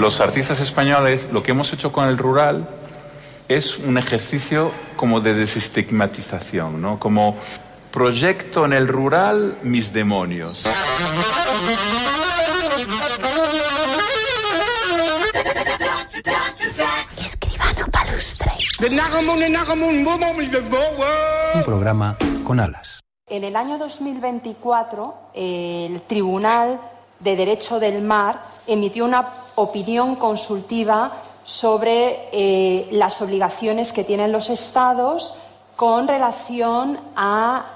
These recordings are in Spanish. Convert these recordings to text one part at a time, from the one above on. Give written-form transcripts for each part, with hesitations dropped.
los artistas españoles lo que hemos hecho con el rural es un ejercicio como de desestigmatización, ¿no? Como proyecto en el rural mis demonios. Escribano Palustre. Un programa con alas. En el año 2024, el Tribunal de Derecho del Mar emitió una opinión consultiva sobre las obligaciones que tienen los Estados con relación a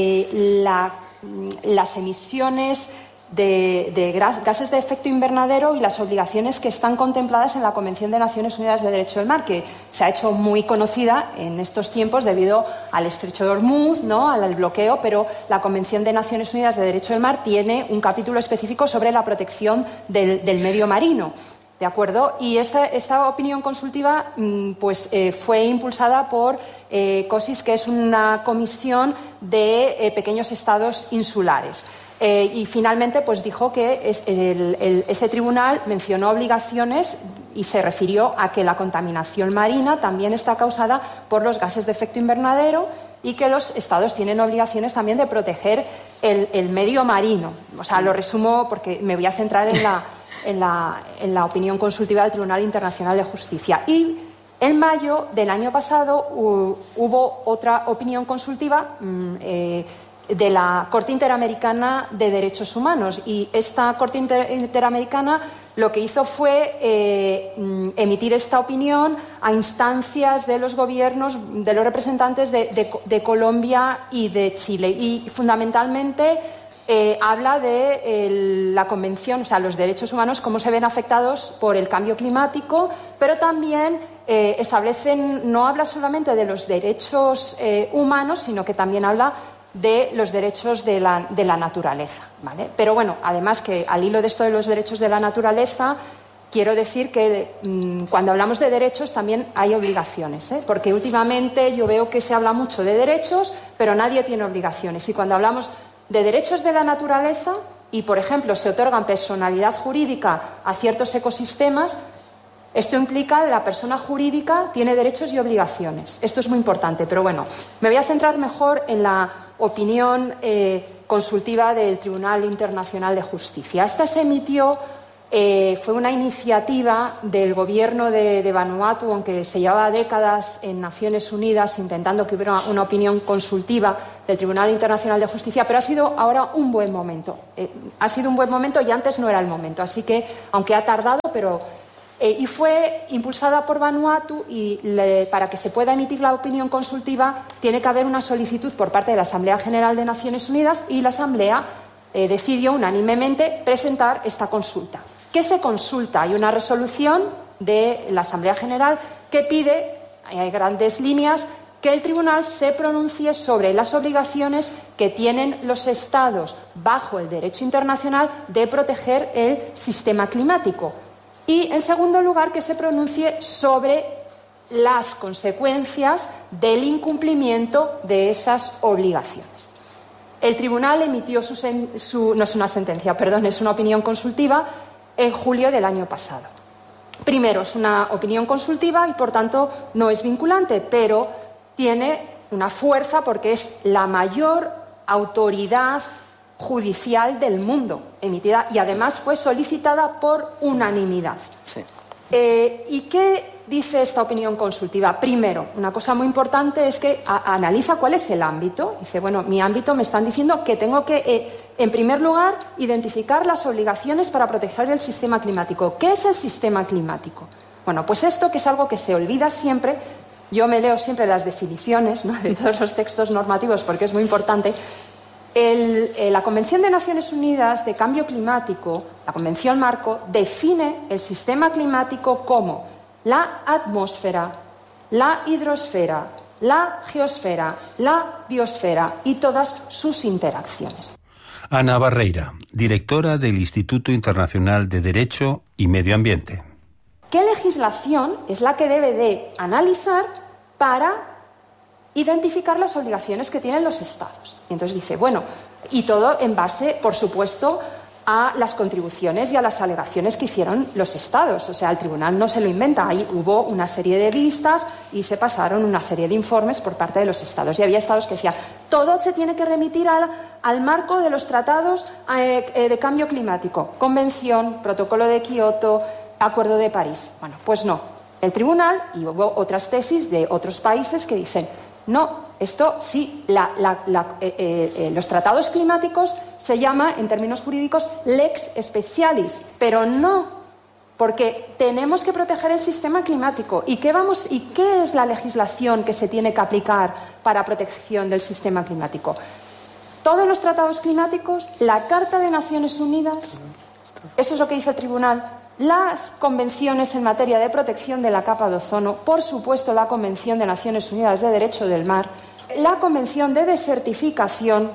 las emisiones de gases de efecto invernadero y las obligaciones que están contempladas en la Convención de Naciones Unidas de Derecho del Mar, que se ha hecho muy conocida en estos tiempos debido al estrecho de Hormuz, ¿no?, al bloqueo, pero la Convención de Naciones Unidas de Derecho del Mar tiene un capítulo específico sobre la protección del medio marino. ¿De acuerdo? Y esta opinión consultiva fue impulsada por COSIS, que es una comisión de pequeños estados insulares. Y finalmente dijo que este tribunal mencionó obligaciones y se refirió a que la contaminación marina también está causada por los gases de efecto invernadero y que los estados tienen obligaciones también de proteger el medio marino. O sea, lo resumo porque me voy a centrar en la opinión consultiva del Tribunal Internacional de Justicia. Y en mayo del año pasado hubo otra opinión consultiva de la Corte Interamericana de Derechos Humanos, y esta Corte Interamericana lo que hizo fue emitir esta opinión a instancias de los gobiernos, de los representantes de Colombia y de Chile, y fundamentalmente habla de la Convención, o sea, los derechos humanos, cómo se ven afectados por el cambio climático, pero también no habla solamente de los derechos humanos, sino que también habla de los derechos de la naturaleza, ¿vale? Pero bueno, además que al hilo de esto de los derechos de la naturaleza, quiero decir que cuando hablamos de derechos también hay obligaciones, porque últimamente yo veo que se habla mucho de derechos, pero nadie tiene obligaciones. Y cuando hablamos de derechos de la naturaleza y, por ejemplo, se otorgan personalidad jurídica a ciertos ecosistemas, esto implica que la persona jurídica tiene derechos y obligaciones. Esto es muy importante, pero bueno, me voy a centrar mejor en la opinión consultiva del Tribunal Internacional de Justicia. Esta se emitió, fue una iniciativa del gobierno de Vanuatu, aunque se llevaba décadas en Naciones Unidas intentando que hubiera una opinión consultiva del Tribunal Internacional de Justicia, pero ha sido ahora un buen momento. Ha sido un buen momento y antes no era el momento, así que, aunque ha tardado, pero... y fue impulsada por Vanuatu y para que se pueda emitir la opinión consultiva tiene que haber una solicitud por parte de la Asamblea General de Naciones Unidas, y la Asamblea decidió unánimemente presentar esta consulta. ¿Qué se consulta? Hay una resolución de la Asamblea General que pide, hay grandes líneas, que el Tribunal se pronuncie sobre las obligaciones que tienen los Estados bajo el derecho internacional de proteger el sistema climático. Y, en segundo lugar, que se pronuncie sobre las consecuencias del incumplimiento de esas obligaciones. El tribunal emitió no es una sentencia, perdón, es una opinión consultiva en julio del año pasado. Primero, es una opinión consultiva y, por tanto, no es vinculante, pero tiene una fuerza porque es la mayor autoridad judicial del mundo emitida, y además fue solicitada por unanimidad. Sí. ¿Y qué dice esta opinión consultiva? Primero, una cosa muy importante es que analiza cuál es el ámbito. Dice, bueno, mi ámbito, me están diciendo que tengo que, en primer lugar, identificar las obligaciones para proteger el sistema climático. ¿Qué es el sistema climático? Bueno, pues esto, que es algo que se olvida siempre. Yo me leo siempre las definiciones, ¿no?, de todos los textos normativos porque es muy importante. La Convención de Naciones Unidas de Cambio Climático, la Convención Marco, define el sistema climático como la atmósfera, la hidrosfera, la geosfera, la biosfera y todas sus interacciones. Ana Barreira, directora del Instituto Internacional de Derecho y Medio Ambiente. ¿Qué legislación es la que debe de analizar para identificar las obligaciones que tienen los Estados? Y entonces dice, bueno, y todo en base, por supuesto, a las contribuciones y a las alegaciones que hicieron los Estados. O sea, el tribunal no se lo inventa. Ahí hubo una serie de vistas y se pasaron una serie de informes por parte de los Estados. Y había Estados que decían, todo se tiene que remitir al marco de los tratados de cambio climático. Convención, Protocolo de Kioto, Acuerdo de París. Bueno, pues no. El tribunal, y hubo otras tesis de otros países que dicen, no, esto sí, los tratados climáticos se llama, en términos jurídicos, lex specialis, pero no, porque tenemos que proteger el sistema climático. ¿Y qué es la legislación que se tiene que aplicar para protección del sistema climático? Todos los tratados climáticos, la Carta de Naciones Unidas, eso es lo que dice el tribunal, las convenciones en materia de protección de la capa de ozono, por supuesto la Convención de Naciones Unidas de Derecho del Mar, la Convención de Desertificación,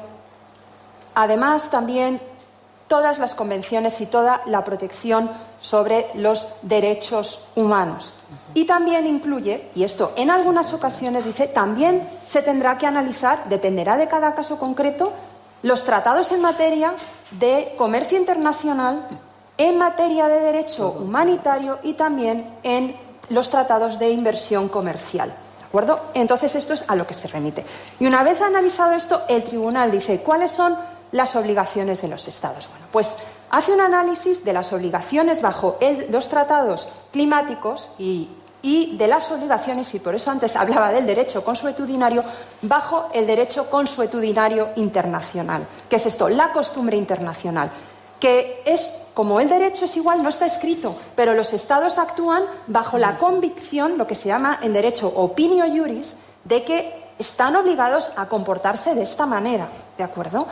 además también todas las convenciones y toda la protección sobre los derechos humanos. Y también incluye, y esto en algunas ocasiones dice, también se tendrá que analizar, dependerá de cada caso concreto, los tratados en materia de comercio internacional, en materia de derecho humanitario y también en los tratados de inversión comercial. ¿De acuerdo? Entonces, esto es a lo que se remite. Y una vez analizado esto, el tribunal dice, ¿cuáles son las obligaciones de los Estados? Bueno, pues hace un análisis de las obligaciones bajo los tratados climáticos y de las obligaciones, y por eso antes hablaba del derecho consuetudinario, bajo el derecho consuetudinario internacional. ¿Qué es esto? La costumbre internacional. Que es, como el derecho es igual, no está escrito, pero los Estados actúan bajo la convicción, lo que se llama en derecho opinio juris, de que están obligados a comportarse de esta manera, ¿de acuerdo?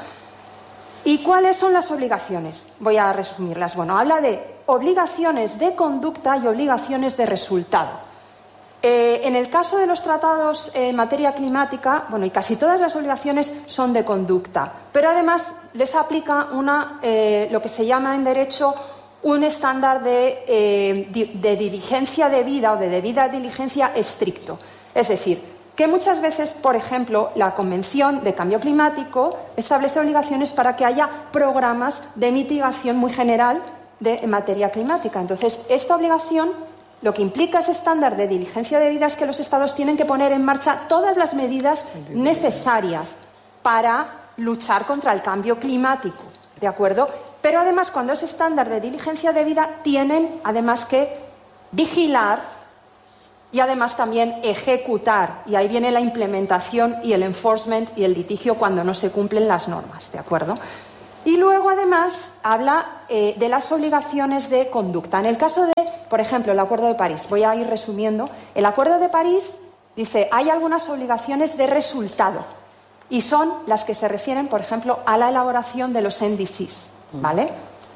¿Y cuáles son las obligaciones? Voy a resumirlas. Bueno, habla de obligaciones de conducta y obligaciones de resultado. En el caso de los tratados en materia climática, bueno, y casi todas las obligaciones son de conducta, pero además les aplica lo que se llama en derecho un estándar de diligencia debida o de debida diligencia estricto. Es decir, que muchas veces, por ejemplo, la Convención de Cambio Climático establece obligaciones para que haya programas de mitigación muy general en materia climática. Entonces, esta obligación lo que implica ese estándar de diligencia debida es que los Estados tienen que poner en marcha todas las medidas necesarias para luchar contra el cambio climático, ¿de acuerdo? Pero además, cuando ese estándar de diligencia debida, tienen además que vigilar y además también ejecutar. Y ahí viene la implementación y el enforcement y el litigio cuando no se cumplen las normas, ¿de acuerdo? Y luego, además, habla de las obligaciones de conducta. En el caso de, por ejemplo, el Acuerdo de París, voy a ir resumiendo. El Acuerdo de París dice, hay algunas obligaciones de resultado y son las que se refieren, por ejemplo, a la elaboración de los NDCs, ¿vale?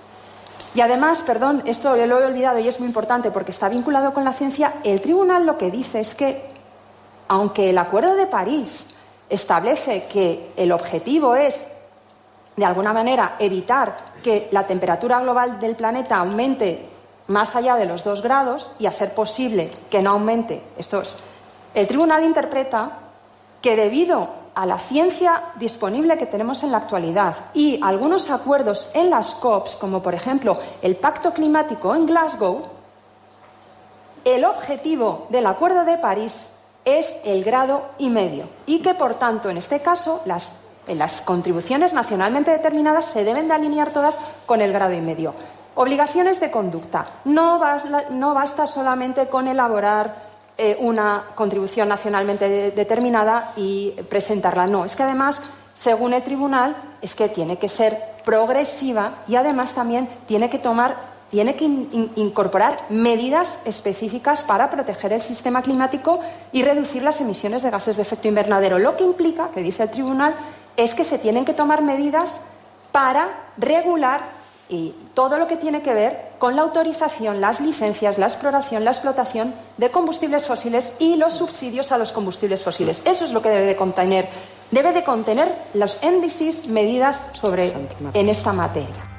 Y además, perdón, esto lo he olvidado y es muy importante porque está vinculado con la ciencia, el tribunal lo que dice es que, aunque el Acuerdo de París establece que el objetivo es, de alguna manera, evitar que la temperatura global del planeta aumente más allá de los 2 grados y, a ser posible, que no aumente, el tribunal interpreta que debido a la ciencia disponible que tenemos en la actualidad y algunos acuerdos en las COPs, como por ejemplo el Pacto Climático en Glasgow, el objetivo del Acuerdo de París es el 1,5 grados y que, por tanto, en este caso, las contribuciones nacionalmente determinadas se deben de alinear todas con el 1,5 grados. Obligaciones de conducta. No basta solamente con elaborar una contribución nacionalmente determinada y presentarla. No, es que además, según el tribunal, es que tiene que ser progresiva y además también tiene que incorporar medidas específicas para proteger el sistema climático y reducir las emisiones de gases de efecto invernadero. Lo que implica, que dice el tribunal, es que se tienen que tomar medidas para regular y todo lo que tiene que ver con la autorización, las licencias, la exploración, la explotación de combustibles fósiles y los subsidios a los combustibles fósiles. Eso es lo que debe de contener los NDCs, medidas en esta materia.